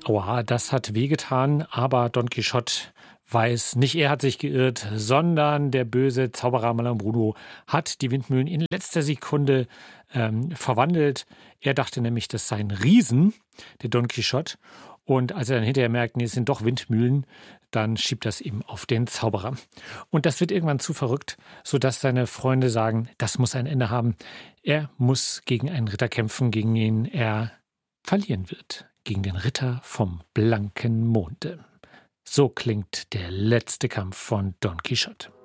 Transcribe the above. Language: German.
Aua, das hat wehgetan, aber Don Quixote weiß, nicht er hat sich geirrt, sondern der böse Zauberer Malambruno hat die Windmühlen in letzter Sekunde verwandelt. Er dachte nämlich, das seien Riesen, der Don Quixote. Und als er dann hinterher merkt, nee, es sind doch Windmühlen, dann schiebt das eben auf den Zauberer. Und das wird irgendwann zu verrückt, sodass seine Freunde sagen, das muss ein Ende haben. Er muss gegen einen Ritter kämpfen, gegen den er verlieren wird. Gegen den Ritter vom blanken Monde. So klingt der letzte Kampf von Don Quixote.